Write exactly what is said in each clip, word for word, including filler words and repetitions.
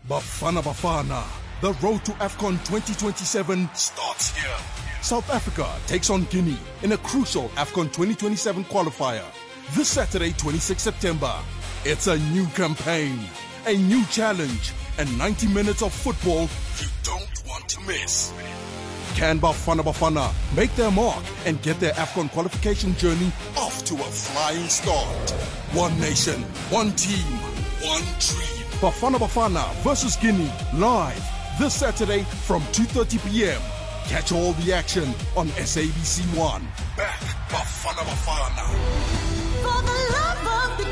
Bafana Bafana. The road to AFCON twenty twenty-seven starts here. South Africa takes on Guinea in a crucial AFCON twenty twenty-seven qualifier. This Saturday, twenty-sixth September. It's a new campaign, a new challenge, and ninety minutes of football you don't want to miss. Can Bafana Bafana make their mark and get their AFCON qualification journey off to a flying start? One nation, one team, one dream. Bafana Bafana versus Guinea, live this Saturday from two thirty p.m. Catch all the action on S A B C one. Back Bafana Bafana. For the love of the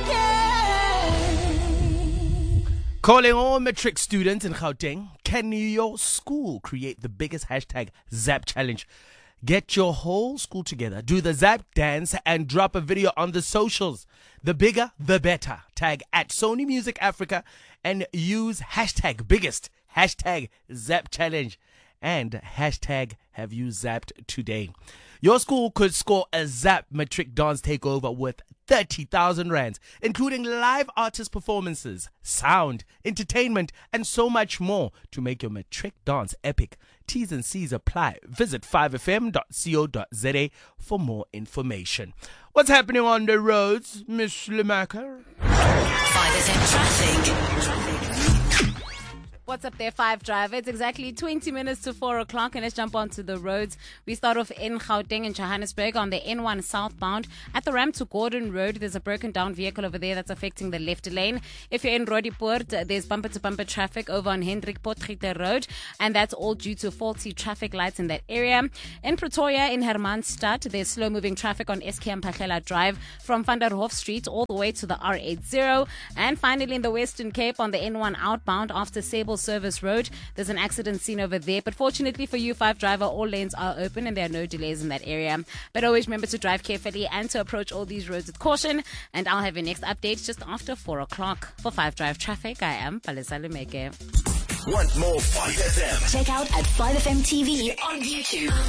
game. Calling all matric students in Gauteng, can your school create the biggest hashtag Zap challenge? Get your whole school together, do the Zap dance, and drop a video on the socials. The bigger, the better. Tag at Sony Music Africa and use hashtag biggest, hashtag Zap challenge, and hashtag have you zapped today. Your school could score a Zap matric dance takeover with thirty thousand rands, including live artist performances, sound, entertainment, and so much more to make your matric dance epic. T's and C's apply. Visit five f m dot co dot z a for more information. What's happening on the roads, Miss Lemaker? five F M traffic. What's up there, Five Driver? It's exactly twenty minutes to four o'clock, and let's jump onto the roads. We start off in Gauteng and Johannesburg on the N one southbound. At the ramp to Gordon Road, there's a broken down vehicle over there that's affecting the left lane. If you're in Roodepoort, there's bumper-to-bumper traffic over on Hendrik Potgieter Road, and that's all due to faulty traffic lights in that area. In Pretoria, in Hermanstad, there's slow-moving traffic on S K M Pachela Drive from Van der Hof Street all the way to the R eighty. And finally, in the Western Cape on the N one outbound after Sable Service Road, there's an accident scene over there, but fortunately for you, Five Driver, all lanes are open and there are no delays in that area. But always remember to drive carefully and to approach all these roads with caution, and I'll have your next update just after four o'clock. For Five Drive Traffic, I am Palesa Lumeke. Want more five F M? Check out at five F M T V on YouTube.